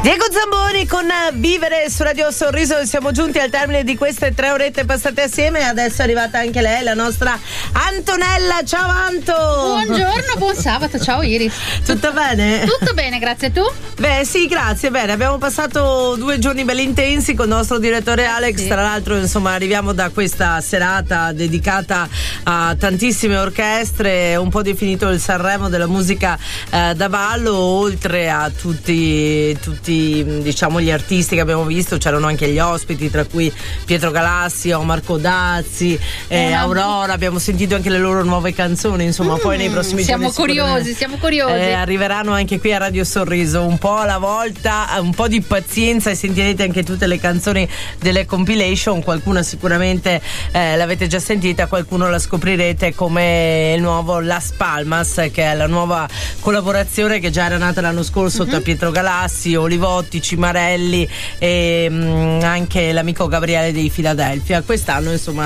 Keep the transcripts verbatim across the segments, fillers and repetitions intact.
Diego Zamboni con Vivere su Radio Sorriso. Siamo giunti al termine di queste tre orette passate assieme. Adesso è arrivata anche lei, la nostra Antonella. Ciao Anto. Buongiorno, buon sabato. Ciao Iris. Tutto bene? Tutto bene, grazie. Tu? Beh sì, grazie, bene. Abbiamo passato due giorni belli intensi con il nostro direttore Alex. Sì. Tra l'altro, insomma, arriviamo da questa serata dedicata a tantissime orchestre, un po' definito il Sanremo della musica eh, da ballo, oltre a tutti tutti diciamo gli artisti che abbiamo visto. C'erano anche gli ospiti, tra cui Pietro Galassi, Omar Codazzi, eh, Aurora. Abbiamo sentito anche le loro nuove canzoni, insomma. Mm, poi nei prossimi siamo giorni curiosi siamo curiosi eh, arriveranno anche qui a Radio Sorriso, un po' alla volta, un po' di pazienza, e sentirete anche tutte le canzoni delle compilation. Qualcuna sicuramente eh, l'avete già sentita, qualcuno la scoprirete, come il nuovo Las Palmas, che è la nuova collaborazione che già era nata l'anno scorso, mm-hmm, tra Pietro Galassi, Olivotti, Cimarelli e mh, anche l'amico Gabriele dei Philadelphia. Quest'anno insomma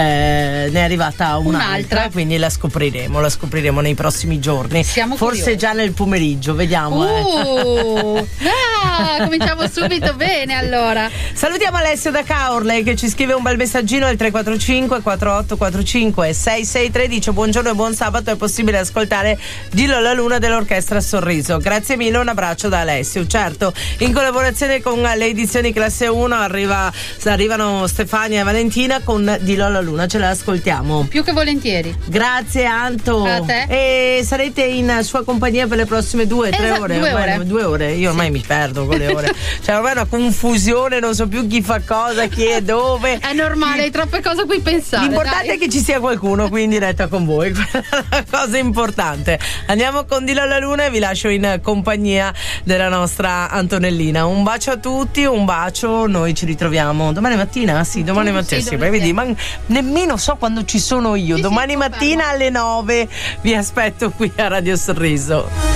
eh, ne è arrivata un'altra, un'altra, quindi la scopriremo, la scopriremo nei prossimi giorni. Siamo forse curiosi. Già nel pomeriggio, vediamo. Uh, eh. ah, cominciamo subito bene allora. Salutiamo Alessio da Caorle che ci scrive un bel messaggino al tre quattro cinque quattro otto quattro cinque sei sei tre. Dice: buongiorno e buon sabato, è possibile ascoltare Dillo alla Luna dell'Orchestra Sorriso? Grazie mille, un abbraccio da Alessio. Certo, in collaborazione con le edizioni Classe uno arriva, arrivano Stefania e Valentina con Dillo alla Luna, ce la ascoltiamo più che volentieri. Grazie Anto. A te. E sarete in sua compagnia per le prossime due, tre esatto, ore? Due ormai, ore. Due ore. Io ormai sì. mi perdo con le ore. Cioè ormai è una confusione, non so più chi fa cosa, chi è dove. È normale, hai troppe cose a cui pensare. L'importante dai. è che ci sia qualcuno qui in diretta con voi. Quella è la cosa importante. Andiamo con Dillo alla Luna e vi lascio in compagnia della nostra Antonellina. Un bacio a tutti, un bacio. Noi ci ritroviamo domani mattina. Sì, domani mattina. Sì, sì, vedi, ma nemmeno so quando ci sono io. Sì, domani sì, mattina alle nove vi aspetto qui a Radio Sorriso.